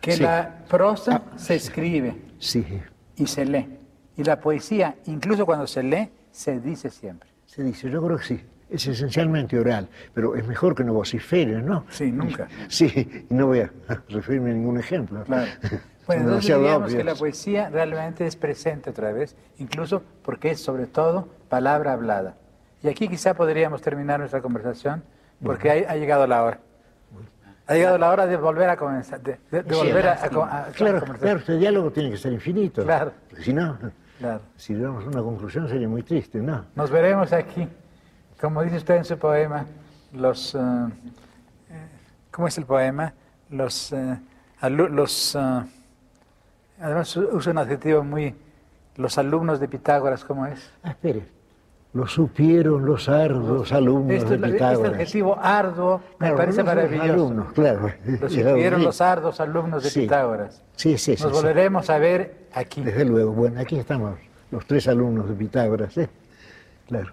Que la prosa se escribe y se lee. Y la poesía, incluso cuando se lee, se dice siempre. Se dice, yo creo que sí. Es esencialmente oral, pero es mejor que no vocifere, ¿no? Sí, nunca. Sí, y no voy a referirme a ningún ejemplo. Claro. Bueno, entonces diríamos que la poesía realmente es presente otra vez, incluso porque es sobre todo palabra hablada. Y aquí quizá podríamos terminar nuestra conversación, porque ha llegado la hora. Ha llegado la hora de volver a comenzar, de volver a conversar. Claro, este diálogo tiene que ser infinito. Claro. Porque si no, si damos una conclusión sería muy triste, ¿no? Nos veremos aquí. Como dice usted en su poema, ¿cómo es el poema? Además usa un adjetivo los alumnos de Pitágoras, ¿cómo es? Espere. Lo supieron los arduos alumnos de Pitágoras. Este adjetivo arduo me parece maravilloso. Alumnos, claro. Lo supieron los arduos alumnos de Pitágoras. Sí. Nos volveremos a ver aquí. Desde luego. Bueno, aquí estamos los 3 alumnos de Pitágoras, ¿eh? Claro.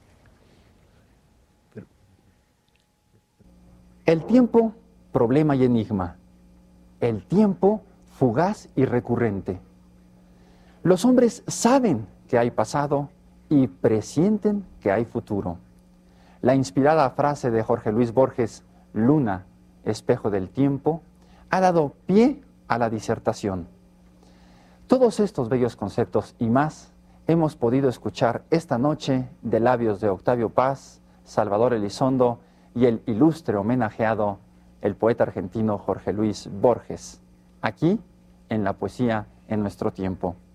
El tiempo, problema y enigma. El tiempo, fugaz y recurrente. Los hombres saben que hay pasado y presienten que hay futuro. La inspirada frase de Jorge Luis Borges, Luna, espejo del tiempo, ha dado pie a la disertación. Todos estos bellos conceptos y más hemos podido escuchar esta noche de labios de Octavio Paz, Salvador Elizondo y el ilustre homenajeado, el poeta argentino Jorge Luis Borges, aquí en La Poesía en Nuestro Tiempo.